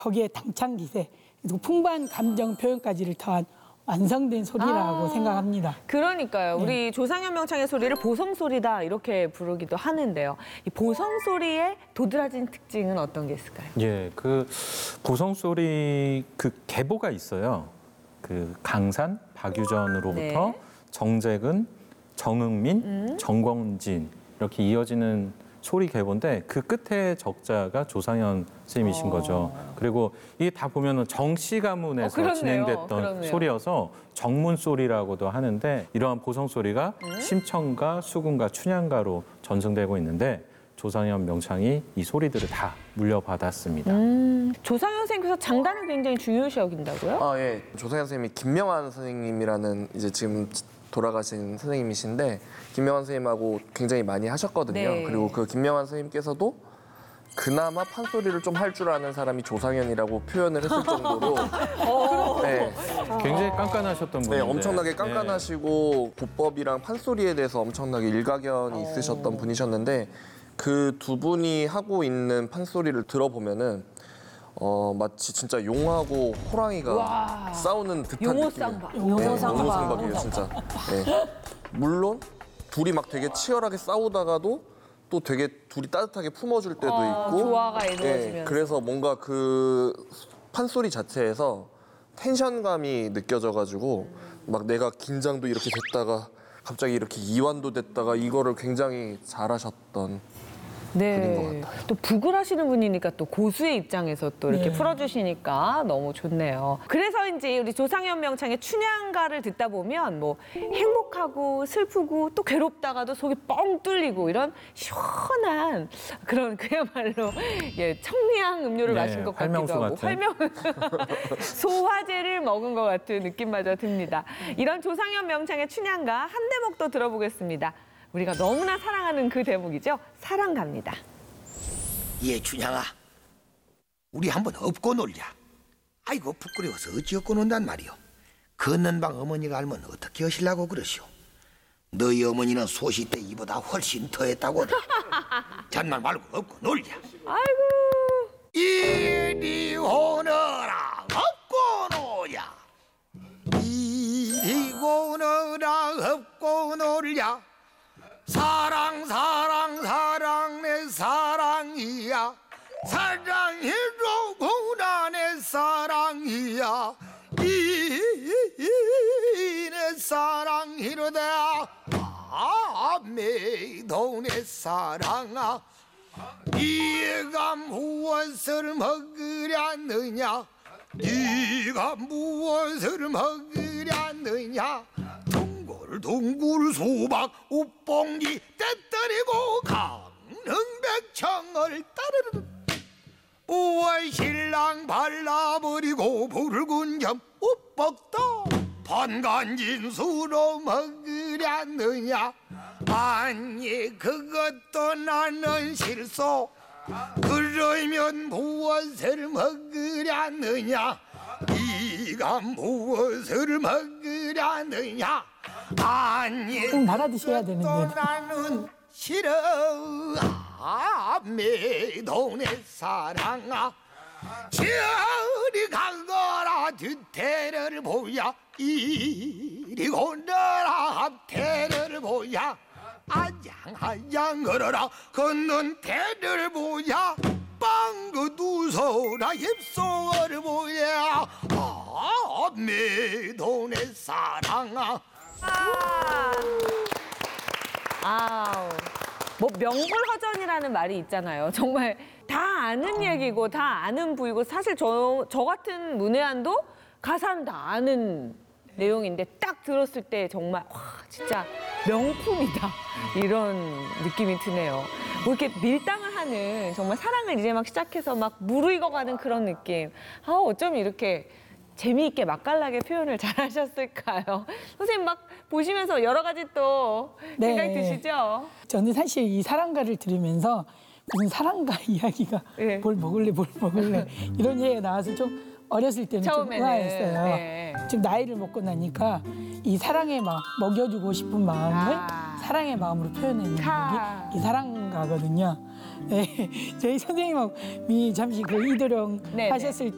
거기에 당찬 기세, 그리고 풍부한 감정 표현까지를 더한 완성된 소리라고 생각합니다. 그러니까요. 우리 조상현 명창의 소리를 보성소리다 이렇게 부르기도 하는데요. 이 보성소리의 도드라진 특징은 어떤 게 있을까요? 예, 그 보성소리 그 계보가 있어요. 그 강산, 박유전으로부터 네. 정재근, 정응민, 정광진 이렇게 이어지는 소리 계보인데 그 끝에 적자가 조상현 선생님이신 거죠. 그리고 이게 다 보면은 정씨 가문에서 그렇네요. 진행됐던 그렇네요. 소리여서 정문 소리라고도 하는데 이러한 보성 소리가 심청가, 수군가, 춘향가로 전승되고 있는데 조상현 명창이 이 소리들을 다 물려받았습니다. 조상현 선생님께서 장단을 굉장히 중요시 여긴다고요? 아, 예. 조상현 선생님이 김명환 선생님이라는 이제 지금 돌아가신 선생님이신데 김명환 선생님하고 굉장히 많이 하셨거든요. 네. 그리고 그 김명환 선생님께서도 그나마 판소리를 좀 할 줄 아는 사람이 조상현이라고 표현을 했을 정도로 네, 굉장히 깐깐하셨던 분인데. 네, 엄청나게 깐깐하시고 보법이랑 판소리에 대해서 엄청나게 일가견이 있으셨던 분이셨는데 그 두 분이 하고 있는 판소리를 들어보면은 마치 진짜 용하고 호랑이가 싸우는 듯한 용호쌍박. 느낌이에요. 네, 용호쌍박이에요, 진짜. 네. 물론 둘이 막 되게 치열하게 싸우다가도 또 되게 둘이 따뜻하게 품어줄 때도 있고. 조화가 이루어지면서. 그래서 뭔가 그 판소리 자체에서 텐션감이 느껴져가지고 막 내가 긴장도 이렇게 됐다가 갑자기 이렇게 이완도 됐다가 이거를 굉장히 잘하셨던 분인 것 네. 같아요. 또 북을 하시는 분이니까 또 고수의 입장에서 또 이렇게 풀어주시니까 너무 좋네요. 그래서인지 우리 조상현 명창의 춘향가를 듣다 보면 뭐 행복하고 슬프고 또 괴롭다가도 속이 뻥 뚫리고 이런 시원한 그런 그야말로 청량 음료를 네, 마신 것 같기도 활명수 하고 같은. 소화제를 먹은 것 같은 느낌마저 듭니다. 이런 조상현 명창의 춘향가 한 대목 또 들어보겠습니다. 우리가 너무나 사랑하는 그 대목이죠. 사랑갑니다. 예, 춘향아, 우리 한번 업고 놀자. 아이고 부끄러워서 어찌 업고 논단 말이오. 걷는 방 어머니가 알면 어떻게 하시려고 그러시오. 너희 어머니는 소시 때 이보다 훨씬 더했다고. 잔말 말고 업고 놀자. 아이고. 이리 오너라 업고 놀자. 이리 오너라 업고 놀자. 사랑 사랑 사랑 내 사랑이야. 사랑해로구나 내 사랑이야. 이내 사랑이로다. 매도 내 사랑아. 네가 무엇을 먹으려느냐. 네가 무엇을 먹으려느냐. 둥글둥글 수박 우뽕이 떼뜨리고 강릉백청을 따르르. 우월 신랑 발라버리고 붉은 점 우뻑도 반간진수로 먹으려느냐. 아니 그것도 나는 실소. 그러면 무엇을 먹으려느냐. 네가 무엇을 먹으려느냐. 아니 나가 드셔야 되는데. 그것도 나는 싫어. 매도내 사랑아. 저리 가거라 뒤태를 보야. 이리 오너라 앞태를 보야. 아장아장 걸어라 걷는 태를 보야. 빵그 두서라 입속을 보야. 매도내 사랑아. 아우. 뭐 명불허전이라는 말이 있잖아요. 정말 다 아는 얘기고 다 아는 부위고 사실 저 같은 문외한도 가사는 다 아는 내용인데 딱 들었을 때 정말 와 진짜 명품이다 이런 느낌이 드네요. 뭐 이렇게 밀당을 하는 정말 사랑을 이제 막 시작해서 막 무르익어가는 그런 느낌. 아 어쩜 이렇게 재미있게 맛깔나게 표현을 잘하셨을까요? 선생님 막 보시면서 여러 가지 또 생각이 드시죠? 저는 사실 이 사랑가를 들으면서 무슨 사랑가 이야기가 네. 뭘 먹을래 이런 얘기가 나와서 좀 어렸을 때는 좀 처음에는, 의아했어요. 네. 좀 나이를 먹고 나니까 이 사랑의 마음, 먹여주고 싶은 마음을 사랑의 마음으로 표현해내는 게 이 사랑가거든요. 네, 저희 선생님이 잠시 그 이도령 네네. 하셨을